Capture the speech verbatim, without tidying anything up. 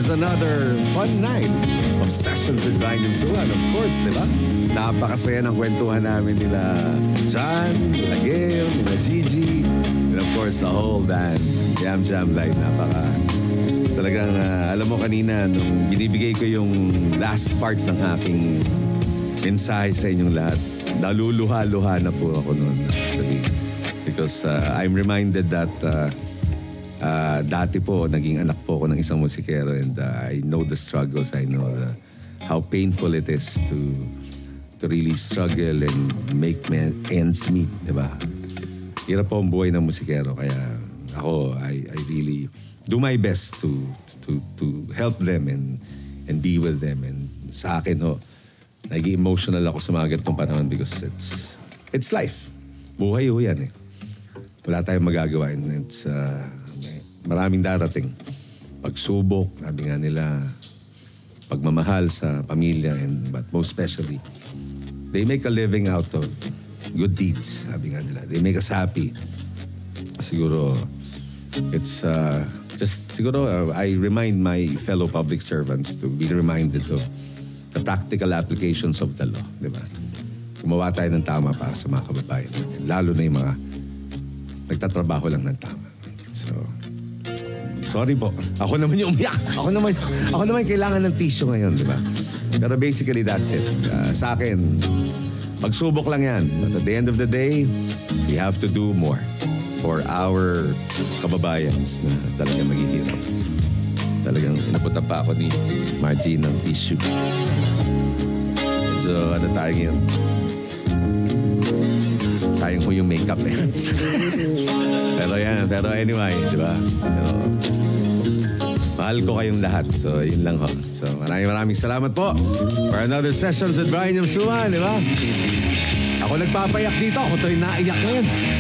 is another fun night of sessions with Brian and Suan, of course, di ba? Napakasaya ng kwentuhan namin nila John, nila Gail, nila Gigi, and of course, the whole band. Jam Jam Live, napaka... Talagang, uh, alam mo kanina, nung binibigay ko yung last part ng aking mensahe sa inyong lahat, naluluha-luha na po ako noon, actually. Because uh, I'm reminded that uh, uh, dati po, naging anak po ako ng isang musikero, and uh, I know the struggles, I know the, how painful it is to to really struggle and make ends meet, di ba? Hirap po ang buhay ng musikero, kaya ako, I, I really do my best to to to help them and and be with them. And sa akin ho, naging emotional ako sa mga ganitong panahon because it's it's life. Buhay ho yan eh. Wala tayong magagawa. And it's uh, maraming darating. Pagsubok, sabi nga nila, pagmamahal sa pamilya, and but most especially, they make a living out of good deeds, sabi nga nila. They make us happy. Siguro, it's uh, just, siguro, uh, I remind my fellow public servants to be reminded of the practical applications of the law, di ba? Gumawa tayo ng tama para sa mga kababayan natin, lalo na yung mga nagtatrabaho lang ng tama. So, sorry po. Ako naman yung umiyak. Ako naman, ako naman kailangan ng tissue ngayon, di ba? Pero basically, that's it. Uh, sa akin, magsubok lang yan. But at the end of the day, we have to do more for our kababayans na talagang maghihirap. Talagang inaputan pa ako ni Margie ng tissue. So, ano tayo ngayon? Sayang ko yung makeup eh. Pero yan, pero anyway, di ba? Pero, mahal ko kayong lahat. So, yun lang ho. So, maraming maraming salamat po for another sessions with Brian and Suan, di ba? Ako nagpapayak dito. Ako to'y naiyak ngayon.